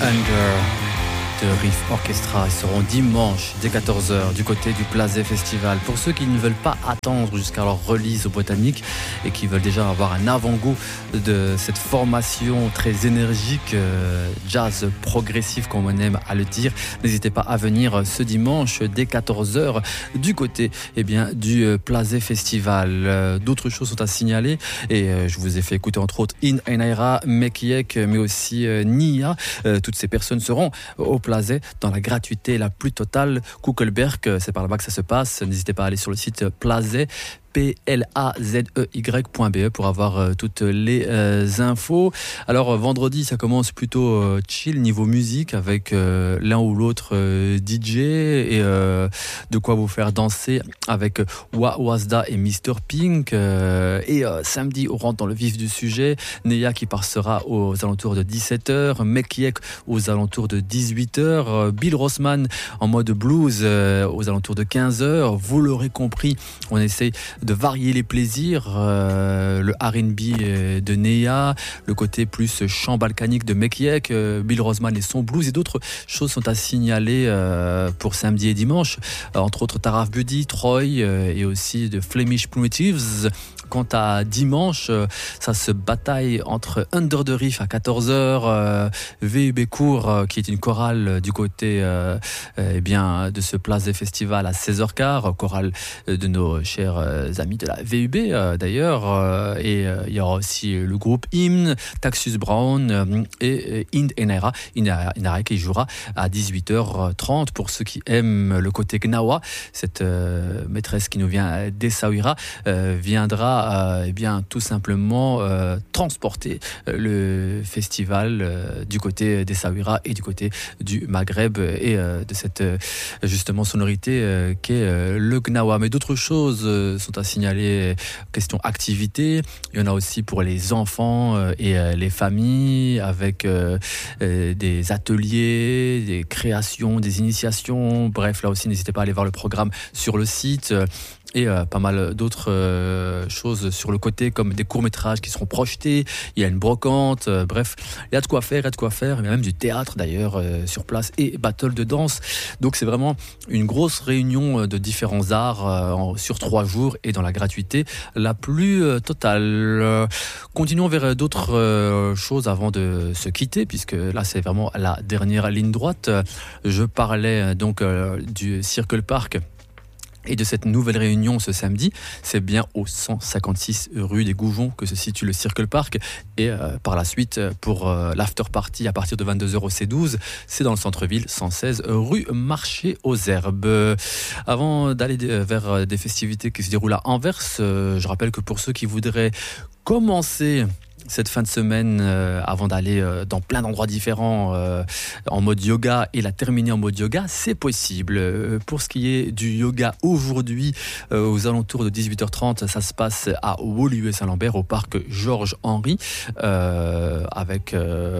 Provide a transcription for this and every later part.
Under de Riff Orchestra. Ils seront dimanche dès 14h du côté du Plazé Festival. Pour ceux qui ne veulent pas attendre jusqu'à leur release au Botanique et qui veulent déjà avoir un avant-goût de cette formation très énergique, jazz progressif comme on aime à le dire, n'hésitez pas à venir ce dimanche dès 14h du côté du Plazé Festival. D'autres choses sont à signaler et je vous ai fait écouter entre autres Inaira, Mekiek, mais aussi Nia. Toutes ces personnes seront au Plazé dans la gratuité la plus totale. Kuckelberg, c'est par là-bas que ça se passe. N'hésitez pas à aller sur le site Plazé plazey.be pour avoir toutes les infos. Alors vendredi ça commence plutôt chill niveau musique avec l'un ou l'autre DJ et de quoi vous faire danser avec Wasda et Mr Pink et samedi on rentre dans le vif du sujet. Neya qui passera aux alentours de 17h, Mekiek aux alentours de 18h, Bill Rossman en mode blues aux alentours de 15h. Vous l'aurez compris, on essaye de varier les plaisirs, le R&B de Neya, le côté plus chant balkanique de Mekiek, Bill Rossman et son blues et d'autres choses sont à signaler pour samedi et dimanche, entre autres Taraf Buddy, Troy et aussi de Flemish Primitives. Quant à dimanche, ça se bataille entre Under the Riff à 14h, VUB Court qui est une chorale du côté de ce Plazé Festival à 16h15, chorale de nos chers amis de la VUB d'ailleurs, et il y aura aussi le groupe Hymne, Taxus Brown et Inaira qui jouera à 18h30 pour ceux qui aiment le côté Gnawa. Cette maîtresse qui nous vient d'Essaouira viendra tout simplement transporter le festival du côté d'Essaouira et du côté du Maghreb et de cette justement sonorité qu'est le Gnawa. Mais d'autres choses sont à signaler, question activité, il y en a aussi pour les enfants et les familles avec des ateliers, des créations, des initiations, bref là aussi n'hésitez pas à aller voir le programme sur le site. Et pas mal d'autres choses sur le côté comme des courts-métrages qui seront projetés, il y a une brocante, bref, il y a de quoi faire, il y a même du théâtre d'ailleurs sur place et battle de danse. Donc c'est vraiment une grosse réunion de différents arts sur 3 jours et dans la gratuité la plus totale. Continuons vers d'autres choses avant de se quitter puisque là c'est vraiment la dernière ligne droite. Je parlais donc du Circle Park et de cette nouvelle réunion ce samedi. C'est bien au 156 rue des Goujons que se situe le Circle Park et par la suite pour l'after party à partir de 22h au C12, c'est dans le centre-ville 116 rue Marché aux Herbes. Avant d'aller vers des festivités qui se déroulent à Anvers, je rappelle que pour ceux qui voudraient commencer cette fin de semaine avant d'aller dans plein d'endroits différents en mode yoga et la terminer en mode yoga, c'est possible. Pour ce qui est du yoga aujourd'hui, aux alentours de 18h30, ça se passe à Woluwe-Saint-Lambert au parc Georges-Henri avec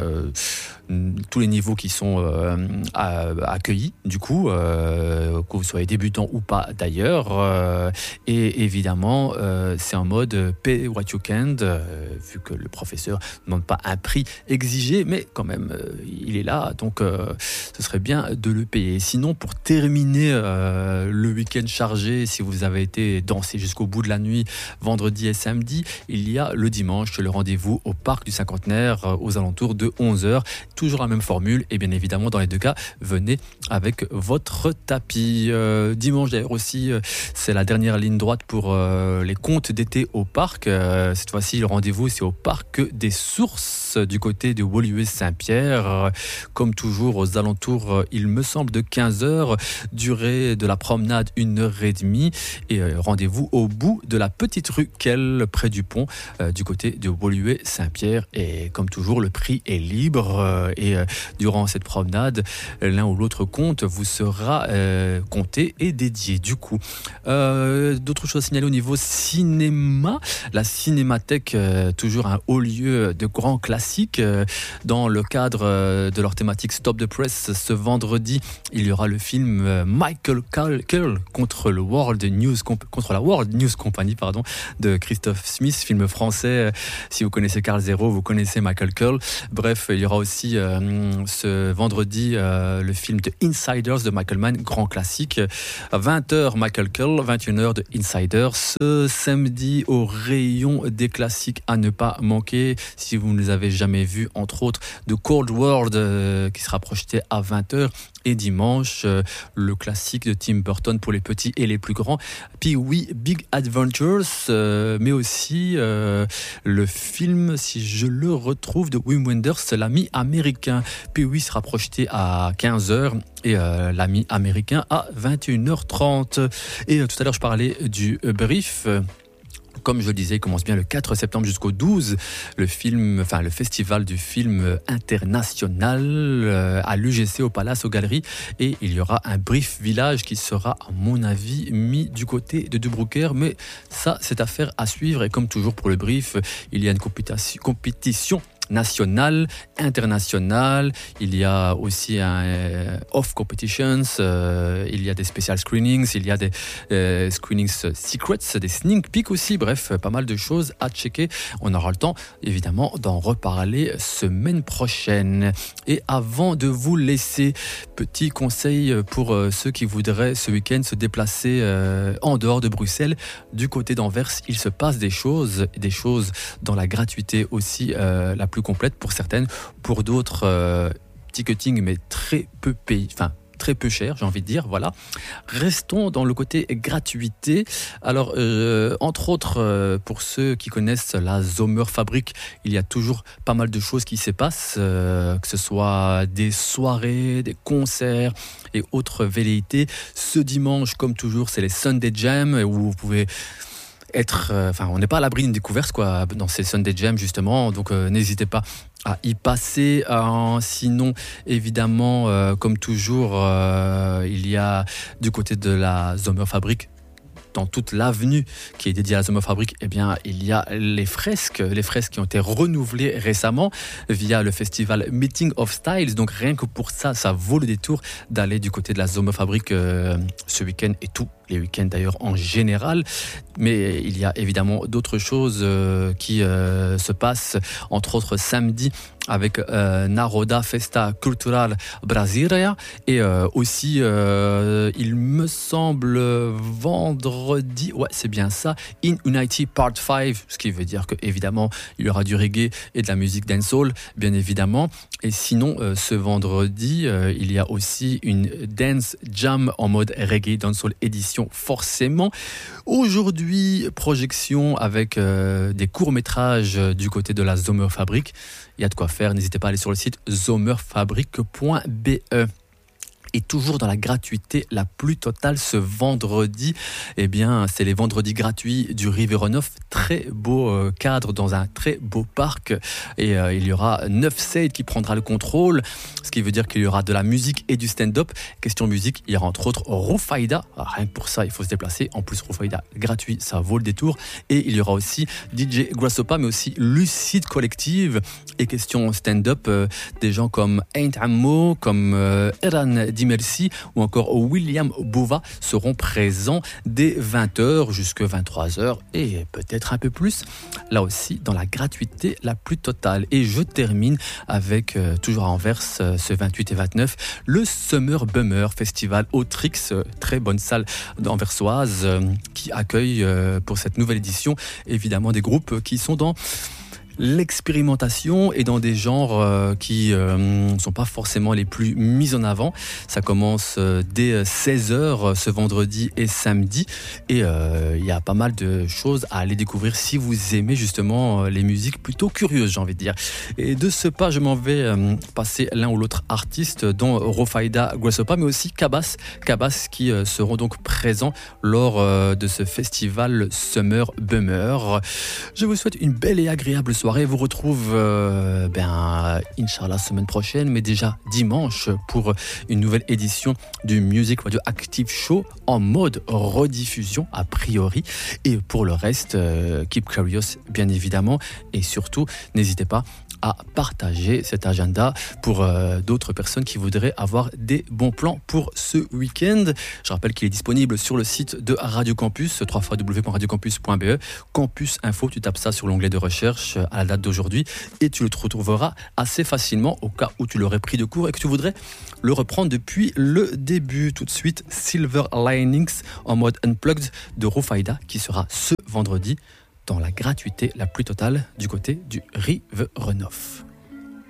tous les niveaux qui sont accueillis du coup, que vous soyez débutant ou pas d'ailleurs, et évidemment c'est en mode pay what you can, vu que le professeur ne demande pas un prix exigé, mais quand même il est là, donc ce serait bien de le payer. Sinon, pour terminer le week-end chargé, si vous avez été danser jusqu'au bout de la nuit vendredi et samedi, il y a le dimanche le rendez-vous au parc du Cinquantenaire aux alentours de 11h. Toujours la même formule et bien évidemment dans les deux cas venez avec votre tapis. Dimanche d'ailleurs aussi c'est la dernière ligne droite pour les contes d'été au parc. Cette fois-ci le rendez-vous c'est au parc des Sources du côté de Woluwe-Saint-Pierre, comme toujours aux alentours il me semble de 15h, durée de la promenade 1h30 et rendez-vous au bout de la petite rue Kell près du pont du côté de Woluwe-Saint-Pierre et comme toujours le prix est libre et durant cette promenade l'un ou l'autre conte vous sera compté et dédié. Du coup d'autres choses à signaler au niveau cinéma, la Cinémathèque toujours un haut lieu de grands classiques dans le cadre de leur thématique Stop the Press. Ce vendredi il y aura le film Michael Curl contre la World News Company de Christophe Smith, film français. Si vous connaissez Carl Zero, vous connaissez Michael Curl. Bref, il y aura aussi ce vendredi le film de Insiders de Michael Mann, grand classique. À 20h Michael Curl, 21h de Insiders. Ce samedi au rayon des classiques à ne pas manquer si vous ne les avez jamais vus, entre autres The Cold World qui sera projeté à 20h. Et dimanche, le classique de Tim Burton pour les petits et les plus grands, Pee-wee Big Adventures, mais aussi le film, si je le retrouve, de Wim Wenders, L'ami américain. Pee-wee sera projeté à 15h et L'ami américain à 21h30. Et tout à l'heure, je parlais du brief. Comme je le disais, il commence bien le 4 septembre jusqu'au 12, le festival du film international à l'UGC, au Palace, aux Galeries. Et il y aura un brief village qui sera, à mon avis, mis du côté de Dubrucker. Mais ça, c'est affaire à suivre. Et comme toujours pour le brief, il y a une compétition national, international, il y a aussi un off competitions, il y a des special screenings, il y a des screenings secrets, des sneak peeks aussi, bref, pas mal de choses à checker. On aura le temps, évidemment, d'en reparler semaine prochaine. Et avant de vous laisser, petit conseil pour ceux qui voudraient ce week-end se déplacer en dehors de Bruxelles, du côté d'Anvers, il se passe des choses dans la gratuité aussi, la plus complète pour certaines, pour d'autres ticketing mais très peu cher, j'ai envie de dire, voilà. Restons dans le côté gratuité. Alors, entre autres, pour ceux qui connaissent la Zomerfabrik, il y a toujours pas mal de choses qui se passent, que ce soit des soirées, des concerts et autres velléités. Ce dimanche, comme toujours, c'est les Sunday Jam, où vous pouvez on n'est pas à l'abri d'une découverte dans ces Sunday Jam justement, donc n'hésitez pas à y passer. Sinon, évidemment, comme toujours, il y a du côté de la Zomerfabrik, dans toute l'avenue qui est dédiée à la Zomerfabrik, eh bien, il y a les fresques qui ont été renouvelées récemment via le festival Meeting of Styles. Donc rien que pour ça, ça vaut le détour d'aller du côté de la Zomerfabrik ce week-end et tous les week-ends d'ailleurs en général. Mais il y a évidemment d'autres choses qui se passent, entre autres samedi avec Naroda Festa Cultural Brasileira et aussi il me semble vendredi, ouais c'est bien ça, In Unity Part 5, ce qui veut dire que évidemment il y aura du reggae et de la musique dancehall bien évidemment. Et sinon ce vendredi il y a aussi une dance jam en mode reggae dancehall édition forcément. Aujourd'hui projection avec des courts-métrages du côté de la Zomerfabrik. Il y a de quoi faire, n'hésitez pas à aller sur le site zomerfabrik.be. Et toujours dans la gratuité la plus totale ce vendredi, eh bien, c'est les vendredis gratuits du Riveronov. Très beau cadre dans un très beau parc. Et il y aura 9 Seid qui prendra le contrôle, ce qui veut dire qu'il y aura de la musique et du stand-up. Question musique, il y aura entre autres Rufaida. Rien que pour ça, il faut se déplacer. En plus, Rufaida gratuit, ça vaut le détour. Et il y aura aussi DJ Grassopa, mais aussi Lucide Collective. Et question stand-up, des gens comme Ain't Ammo, comme Eran Dimersi ou encore William Bova seront présents dès 20h jusqu'à 23h et peut-être un peu plus, là aussi dans la gratuité la plus totale. Et je termine avec, toujours à Anvers, ce 28 et 29, le Summer Bummer Festival au Trix, très bonne salle anversoise qui accueille pour cette nouvelle édition évidemment des groupes qui sont dans l'expérimentation et dans des genres qui ne sont pas forcément les plus mis en avant. Ça commence dès 16h ce vendredi et samedi et il y a pas mal de choses à aller découvrir si vous aimez justement les musiques plutôt curieuses, j'ai envie de dire. Et de ce pas, je m'en vais passer l'un ou l'autre artiste, dont Rufaida Grassopa, mais aussi Cabas qui seront donc présents lors de ce festival Summer Bummer. Je vous souhaite une belle et agréable soirée. Vous retrouve Inch'Allah semaine prochaine, mais déjà dimanche pour une nouvelle édition du Music Radio Active Show en mode rediffusion a priori. Et pour le reste, keep curious bien évidemment, et surtout n'hésitez pas à partager cet agenda pour d'autres personnes qui voudraient avoir des bons plans pour ce week-end. Je rappelle qu'il est disponible sur le site de Radio Campus, www.radiocampus.be. Campus Info, tu tapes ça sur l'onglet de recherche. À à la date d'aujourd'hui et tu le retrouveras assez facilement au cas où tu l'aurais pris de court et que tu voudrais le reprendre depuis le début. Tout de suite, Silver Linings en mode unplugged de Rufaidah qui sera ce vendredi dans la gratuité la plus totale du côté du Riverenoff.